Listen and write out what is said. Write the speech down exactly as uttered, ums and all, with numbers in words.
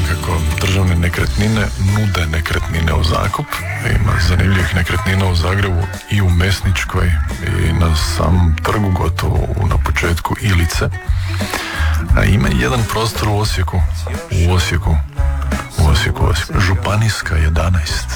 kako državne nekretnine nude nekretnine u zakup. Ima zanimljivih nekretnina u Zagrebu i u Mesničkoj i na samom trgu, gotovo na početku Ilice. A ima jedan prostor u Osijeku, u Osijeku, u Osijeku, Osijeku. Županijska jedanaest.